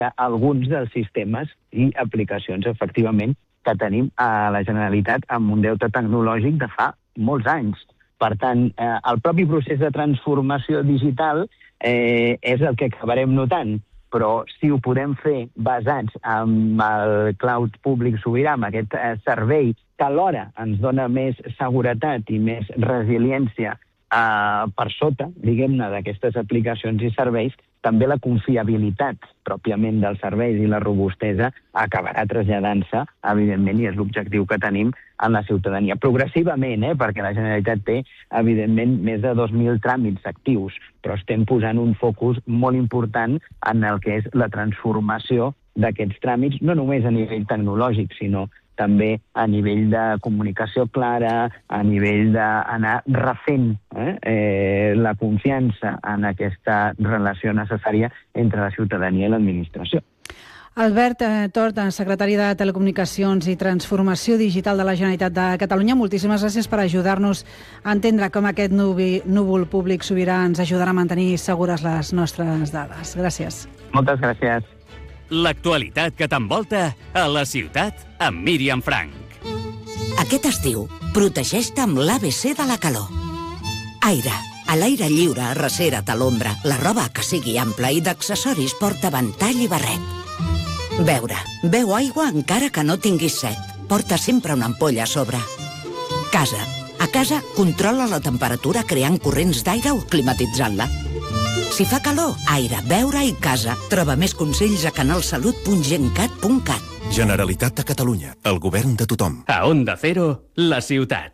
alguns dels sistemes i aplicacions, efectivament, que tenim a la Generalitat amb un deute tecnològic de fa molts anys. Per tant, el propi procés de transformació digital és el que acabarem notant, però si ho podem fer basats en el cloud públic sobirà, amb aquest servei que alhora ens dona més seguretat i més resiliència per sota, diguem-ne, d'aquestes aplicacions i serveis, també la confiabilitat pròpiament dels serveis i la robustesa acabarà traslladant-se, evidentment, i és l'objectiu que tenim en la ciutadania. Progressivament, perquè la Generalitat té, evidentment, més de 2.000 tràmits actius, però estem posant un focus molt important en el que és la transformació d'aquests tràmits, no només a nivell tecnològic, sinó també a nivell de comunicació clara, a nivell d'anar refent la confiança en aquesta relació necessària entre la ciutadania i l'administració. Albert Tort, secretari de Telecomunicacions i Transformació Digital de la Generalitat de Catalunya, moltíssimes gràcies per ajudar-nos a entendre com aquest núvol públic sobirà ens ajudarà a mantenir segures les nostres dades. Gràcies. Moltes gràcies. L'actualitat que t'envolta a la ciutat amb Míriam Frank. Aquest estiu, protegeix-te amb l'ABC de la calor. Aire. A l'aire lliure, arrecera't a l'ombra. La roba que sigui ampla i d'accessoris porta ventall i barret. Beure. Beu aigua encara que no tinguis set. Porta sempre una ampolla a sobre. Casa. A casa, controla la temperatura creant corrents d'aire o climatitzant-la. Si fa calor, aire, beure i casa. Troba més consells a canalsalut.gencat.cat. Generalitat de Catalunya, el govern de tothom. A Onda Cero, la ciutat.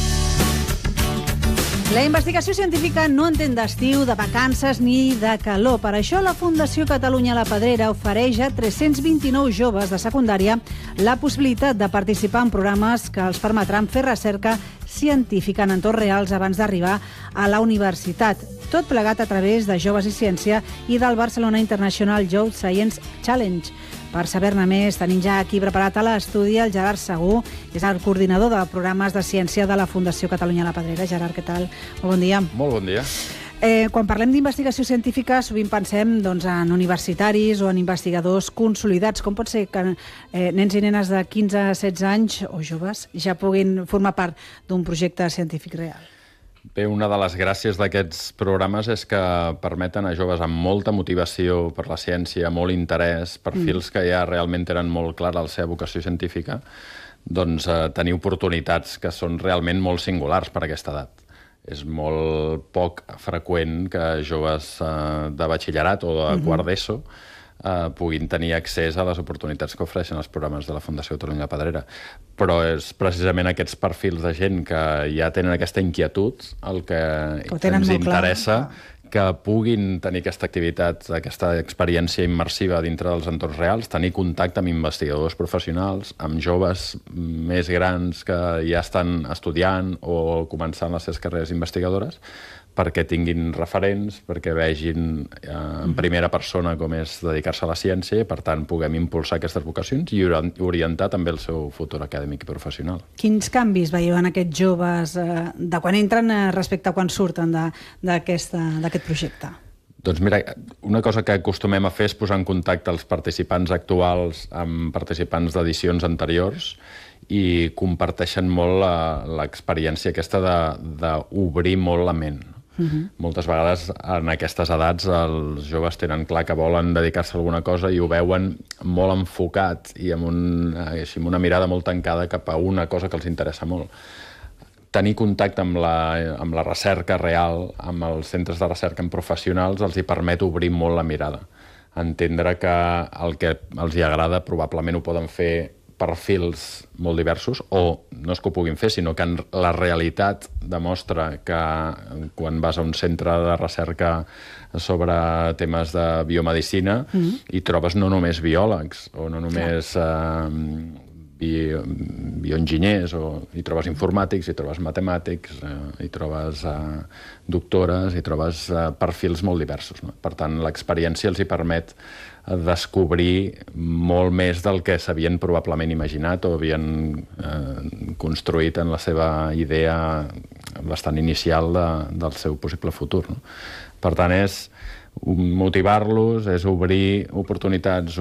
La investigació científica no entén d'estiu, de vacances ni de calor. Per això la Fundació Catalunya La Pedrera ofereix a 329 joves de secundària la possibilitat de participar en programes que els permetran fer recerca científica en entorns reals abans d'arribar a la universitat. Tot plegat a través de Joves i Ciència i del Barcelona International Youth Science Challenge. Per saber-ne més, tenim ja aquí preparat a l'estudi el Gerard Segú, que és el coordinador de programes de ciència de la Fundació Catalunya La Pedrera. Gerard, què tal? Molt bon dia. Molt bon dia. Quan parlem d'investigació científica, sovint pensem en universitaris o en investigadors consolidats. Com pot ser que nens i nenes de 15 a 16 anys o joves ja puguin formar part d'un projecte científic real? Bé, una de les gràcies d'aquests programes és que permeten a joves amb molta motivació per la ciència, molt interès, perfils que ja realment tenen molt clara la seva vocació científica, doncs tenir oportunitats que són realment molt singulars per a aquesta edat. És molt poc freqüent que joves de batxillerat o de quart d'ESO puguin tenir accés a les oportunitats que ofereixen els programes de la Fundació Catalunya La Pedrera. Però és precisament aquests perfils de gent que ja tenen aquesta inquietud el que ens interessa, que puguin tenir aquesta activitat, aquesta experiència immersiva dintre dels entorns reals, tenir contacte amb investigadors professionals, amb joves més grans que ja estan estudiant o començant les seves carreres investigadores, perquè tinguin referents, perquè vegin en primera persona com és dedicar-se a la ciència i, per tant, puguem impulsar aquestes vocacions i orientar també el seu futur acadèmic i professional. Quins canvis veieu en aquests joves de quan entren respecte a quan surten d'aquest projecte? Doncs mira, una cosa que acostumem a fer és posar en contacte els participants actuals amb participants d'edicions anteriors i comparteixen molt l'experiència aquesta d'obrir molt la ment. Moltes vegades en aquestes edats els joves tenen clar que volen dedicar-se a alguna cosa i ho veuen molt enfocat i amb una mirada molt tancada cap a una cosa que els interessa molt. Tenir contacte amb la recerca real, amb els centres de recerca amb professionals, els hi permet obrir molt la mirada. Entendre que el que els hi agrada probablement ho poden fer perfils molt diversos, o no és que ho puguin fer, sinó que la realitat demostra que quan vas a un centre de recerca sobre temes de biomedicina hi trobes no només biòlegs o no només bioenginyers, hi trobes informàtics, hi trobes matemàtics, hi trobes doctores, hi trobes perfils molt diversos. Per tant, l'experiència els hi permet descobrir molt més del que s'havien probablement imaginat o havien construït en la seva idea bastant inicial del seu possible futur. Per tant, és motivar-los, és obrir oportunitats